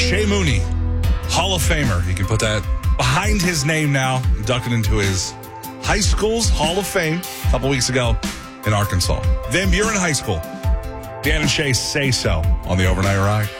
Shea Mooney, Hall of Famer. You can put that behind his name now, inducted into his high school's Hall of Fame a couple weeks ago in Arkansas. Van Buren High School. Dan and Shay Say So on the Overnight Ride.